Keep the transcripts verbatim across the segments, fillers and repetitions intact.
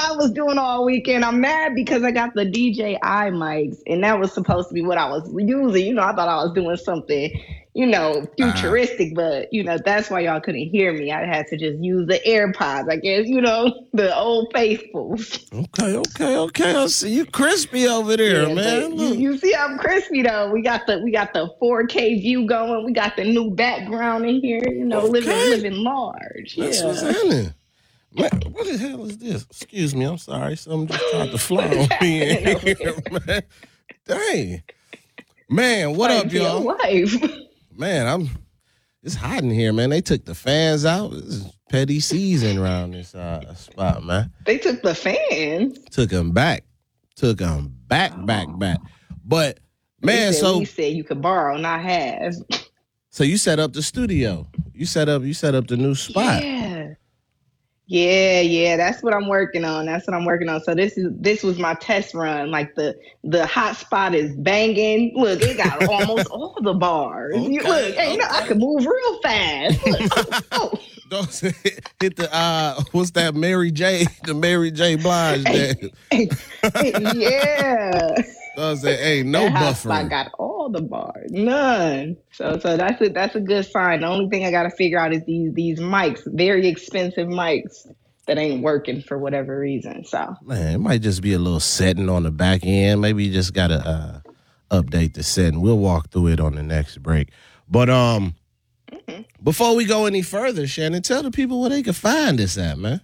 I was doing all weekend. I'm mad because I got the D J I mics, and that was supposed to be what I was using. You know, I thought I was doing something, you know, Uh, futuristic, but, you know, that's why y'all couldn't hear me. I had to just use the AirPods, I guess, you know, the old faithfuls. okay, okay, okay. I see you crispy over there, Yeah, man. but you, Look. you see I'm crispy though. We got the we got the four K view going. We got the new background in here, you know, living Okay. living large. That's what's Yeah. happening. Man, what the hell is this? Excuse me, I'm sorry. Something just tried to fly What is on me in happening over here, here? man. Dang. Man, what Fighting up, for your y'all? life. Man, I'm it's hot in here, man. They took the fans out. This is petty season around this uh, spot, man. They took the fans. Took them back. Took them back, back, back. But They man, said, so we said you could borrow, not have. so you set up the studio. You set up you set up the new spot. Yeah. Yeah, yeah, that's what I'm working on. That's what I'm working on. So this is this was my test run. Like the the hot spot is banging. Look, it got almost all the bars. You, Okay, look, hey, you know, I okay. can move real fast. Look, oh, oh. Don't hit the uh what's that Mary J, the Mary J Blige dance. Hey, hey, yeah. Don't say, hey, no That hot spot buffering. got all the bars, none. So, so that's a that's a good sign. The only thing I got to figure out is these these mics, very expensive mics that ain't working for whatever reason. So, Man, it might just be a little setting on the back end. Maybe you just gotta uh update the setting. We'll walk through it on the next break. But um mm-hmm. before we go any further, Shannon, tell the people where they can find this at, man.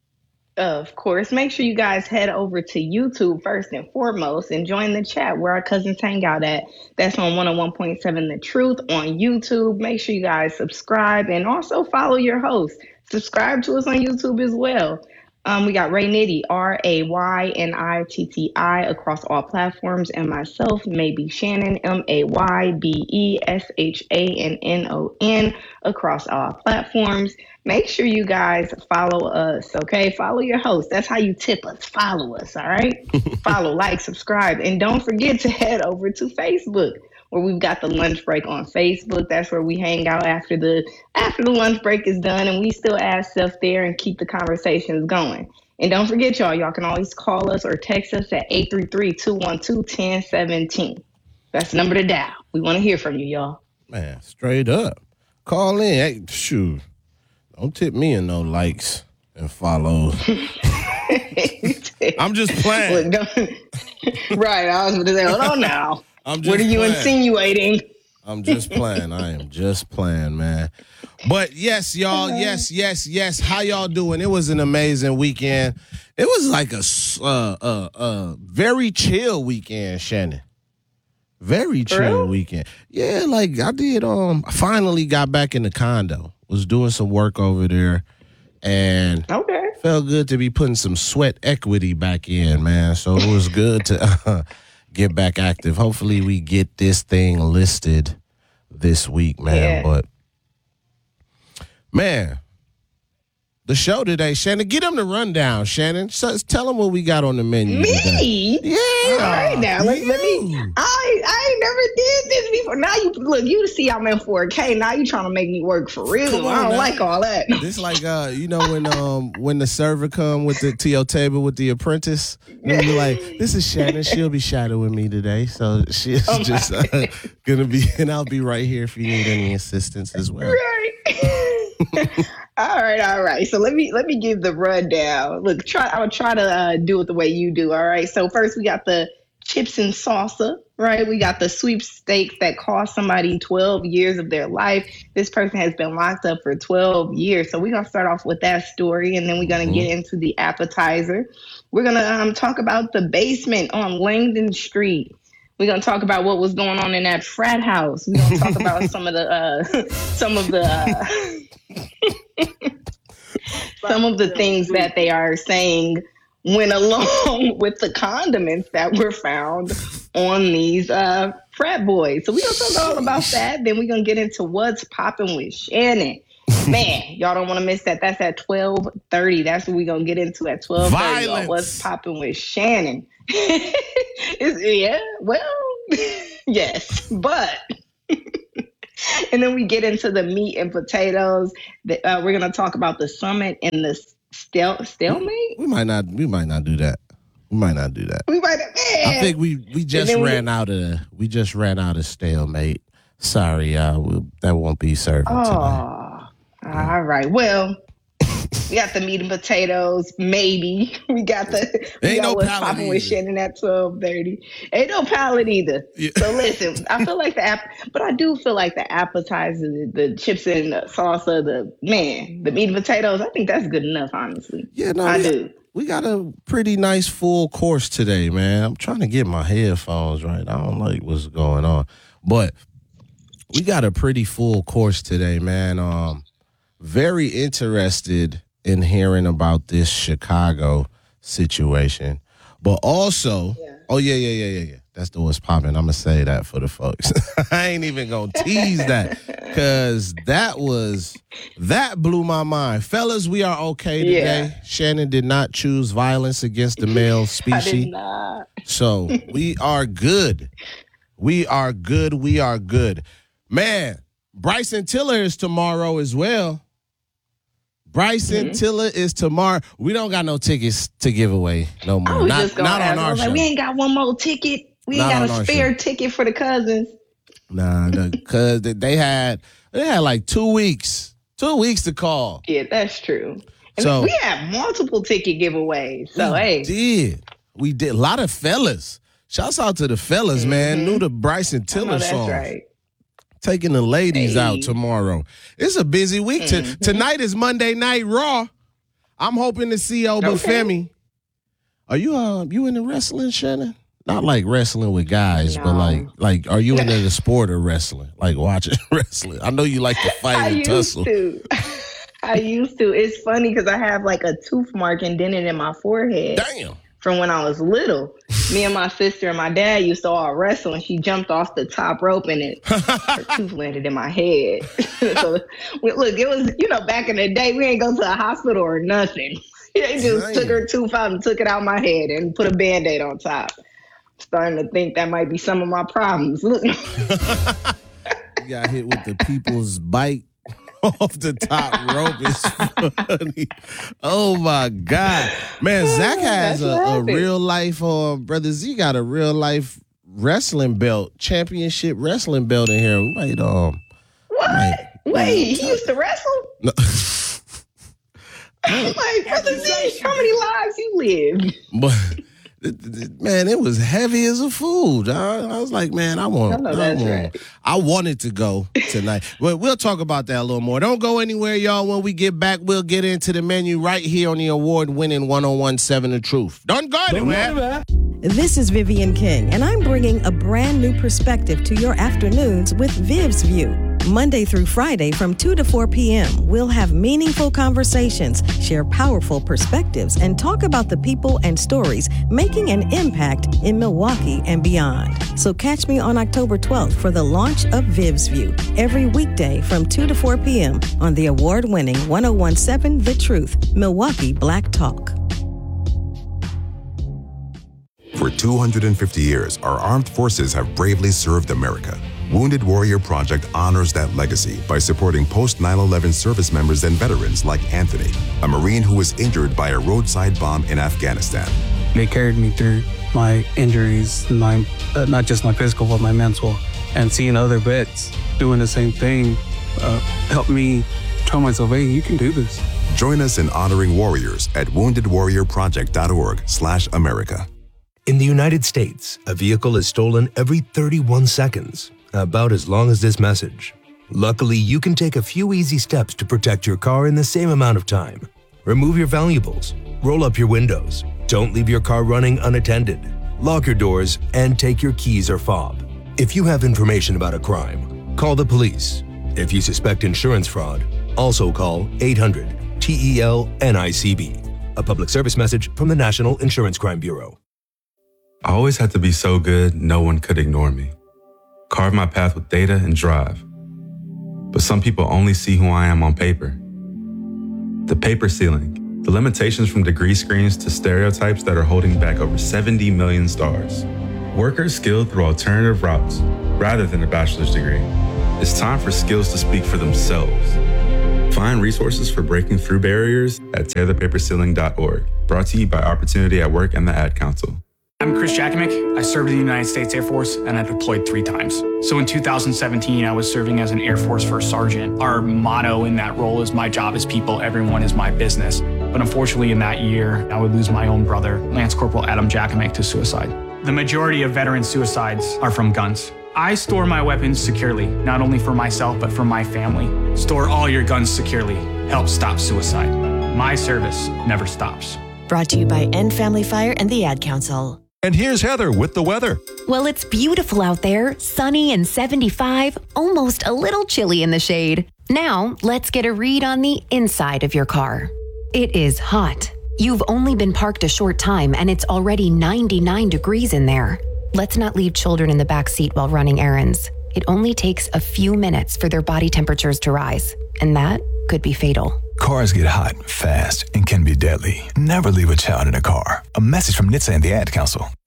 Of course, make sure you guys head over to YouTube first and foremost and join the chat where our cousins hang out at. That's on one oh one point seven The Truth on YouTube. Make sure you guys subscribe and also follow your host. Subscribe to us on YouTube as well. Um, we got Ray Nitty, R A Y N I T T I, across all platforms, and myself, Maybe Shannon, M A Y B E S H A N N O N, across all platforms. Make sure you guys follow us, okay? Follow your host. That's how you tip us. Follow us, all right? Follow, like, subscribe, and don't forget to head over to Facebook, where we've got the lunch break on Facebook. That's where we hang out after the after the lunch break is done, and we still add stuff there and keep the conversations going. And don't forget, y'all, y'all can always call us or text us at eight three three, two one two, one zero one seven. That's the number to dial. We want to hear from you, y'all. Man, straight up. Call in. Hey, shoot. Don't tip me in no likes and follows. I'm just playing. Look, don't, right, I was going to say, hold on now. I'm just What are you playing. insinuating? I'm just playing. I am just playing, man. But yes, y'all. Yes, yes, yes. How y'all doing? It was an amazing weekend. It was like a s- uh, uh, uh, very chill weekend, Shannon. Very chill real? weekend. Yeah, like I did. Um, I finally got back in the condo. Was doing some work over there, and Okay. felt good to be putting some sweat equity back in, man. So it was good to uh, get back active. Hopefully, we get this thing listed this week, man. Yeah. But man, the show today, Shannon. Get them the rundown, Shannon. So, tell them what we got on the menu today. Me? Yeah. All right now. Let, let me. you. I I ain't never did this before. Now you look. You see, I'm in four K. Now you trying to make me work for real. Come on, I don't now. like all that. This like uh, you know when um when the server come with the to your table with the apprentice, and be like, "This is Shannon. She'll be shadowing me today, so she's Oh, just uh, gonna be, and I'll be right here if you need any assistance as well." Right. all right, all right. So let me let me give the rundown. Look, try. I'll try to uh, do it the way you do. All right. So first we got the chips and salsa. Right. We got the sweepstakes that cost somebody twelve years of their life. This person has been locked up for twelve years. So we're gonna start off with that story, and then we're gonna get into the appetizer. We're gonna um, talk about the basement on Langdon Street. We're gonna talk about what was going on in that frat house. We're gonna talk about some of the uh, some of the uh, some of the things that they are saying went along with the condiments that were found on these uh, frat boys. So we're gonna talk all about that. Then we're gonna get into what's popping with Shannon. Man, y'all don't want to miss that. That's at twelve thirty. That's what we're gonna get into at twelve thirty. Violence. What's popping with Shannon? It's, yeah, well, yes, but and then we get into the meat and potatoes. The, uh, we're going to talk about the summit and the Stel- stalemate? We might not. We might not do that. We might not do that. We might have, I think we we just ran we, out of we just ran out of stalemate. Sorry, uh, we'll, that won't be served oh, tonight. Yeah. All right. Well, we got the meat and potatoes. Maybe we got the. We Ain't got no what's palate popping either. with Shannon at twelve thirty. Ain't no palate either. Yeah. So listen, I feel like the app, but I do feel like the appetizer, the, the chips and the salsa, the man, the meat and potatoes. I think that's good enough, honestly. Yeah, no, I we, do. We got a pretty nice full course today, man. I'm trying to get my headphones right. I don't like what's going on, but we got a pretty full course today, man. Um, very interested in hearing about this Chicago situation, but also, yeah. oh yeah, yeah, yeah, yeah, yeah. That's the what's popping. I'm gonna say that for the folks. I ain't even gonna tease that because that was that blew my mind, fellas. We are okay today. Yeah. Shannon did not choose violence against the male species. I did not. So we are good. We are good. We are good. Man, Bryson Tiller is tomorrow as well. Bryson mm-hmm. Tiller is tomorrow. We don't got no tickets to give away no more. I was not just gonna not ask. on our I was show. like, we ain't got one more ticket. We Not ain't got a spare show. ticket for the cousins. Nah, because they had they had like two weeks, two weeks to call. Yeah, that's true. And so, we had multiple ticket giveaways. So we hey, did we did a lot of fellas. Shouts out to the fellas, mm-hmm. man. Knew the Bryson Tiller that's song. Right. Taking the ladies hey. out tomorrow. It's a busy week. Mm-hmm. Tonight is Monday Night Raw. I'm hoping to see Oba okay. Femi. Are you uh you into wrestling, Shannon? Not like wrestling with guys, no. but like like are you into the sport of wrestling? Like watching wrestling? I know you like to fight I and used tussle. To. I used to. It's funny because I have like a tooth mark indented in my forehead. Damn. From when I was little. Me and my sister and my dad used to all wrestle, and she jumped off the top rope and it her tooth landed in my head. So look, it was, you know, back in the day, we ain't go to a hospital or nothing. They just Dang. took her tooth out and took it out my head and put a Band-Aid on top. Starting to think that might be some of my problems. Look. You got hit with the people's bike off the top rope. Is funny. Oh my God, man! Zach has a, a real life. Uh, brother Z got a real life wrestling belt, championship wrestling belt in here. We might um. What? Might, Wait, might, he used to wrestle? No. I'm like, brother Z, how many lives you lived? But. Man, it was heavy as a fool. I, I was like, man, I want, I, know I, that's want right. I wanted to go tonight. But we'll talk about that a little more. Don't go anywhere, y'all. When we get back, we'll get into the menu right here on the award-winning one oh one seven The Truth. Don't go anywhere. This is Vivian King, and I'm bringing a brand new perspective to your afternoons with Viv's View. Monday through Friday from two to four p.m., we'll have meaningful conversations, share powerful perspectives, and talk about the people and stories making an impact in Milwaukee and beyond. So catch me on October twelfth for the launch of Viv's View, every weekday from two to four p.m. on the award-winning one oh one seven The Truth, Milwaukee Black Talk. For two hundred fifty years, our armed forces have bravely served America. Wounded Warrior Project honors that legacy by supporting post nine eleven service members and veterans like Anthony, a Marine who was injured by a roadside bomb in Afghanistan. They carried me through my injuries, my uh, not just my physical, but my mental. And seeing other vets doing the same thing uh, helped me tell myself, hey, you can do this. Join us in honoring warriors at wounded warrior project dot org slash America. In the United States, a vehicle is stolen every thirty-one seconds, about as long as this message. Luckily, you can take a few easy steps to protect your car in the same amount of time. Remove your valuables, roll up your windows, don't leave your car running unattended, lock your doors, and take your keys or fob. If you have information about a crime, call the police. If you suspect insurance fraud, also call eight hundred T E L N I C B. A public service message from the National Insurance Crime Bureau. I always had to be so good, no one could ignore me. Carve my path with data and drive. But some people only see who I am on paper. The paper ceiling, the limitations from degree screens to stereotypes that are holding back over seventy million stars. Workers skilled through alternative routes rather than a bachelor's degree. It's time for skills to speak for themselves. Find resources for breaking through barriers at tear the paper ceiling dot org. Brought to you by Opportunity at Work and the Ad Council. I'm Chris Jakimick. I served in the United States Air Force and I deployed three times. So in two thousand seventeen, I was serving as an Air Force First Sergeant. Our motto in that role is my job is people, everyone is my business. But unfortunately in that year, I would lose my own brother, Lance Corporal Adam Jakimick, to suicide. The majority of veteran suicides are from guns. I store my weapons securely, not only for myself, but for my family. Store all your guns securely. Help stop suicide. My service never stops. Brought to you by End Family Fire and the Ad Council. And here's Heather with the weather. Well, it's beautiful out there, sunny and seventy-five, almost a little chilly in the shade. Now, let's get a read on the inside of your car. It is hot. You've only been parked a short time and it's already ninety-nine degrees in there. Let's not leave children in the back seat while running errands. It only takes a few minutes for their body temperatures to rise, and that could be fatal. Cars get hot, fast, and can be deadly. Never leave a child in a car. A message from N H T S A and the Ad Council.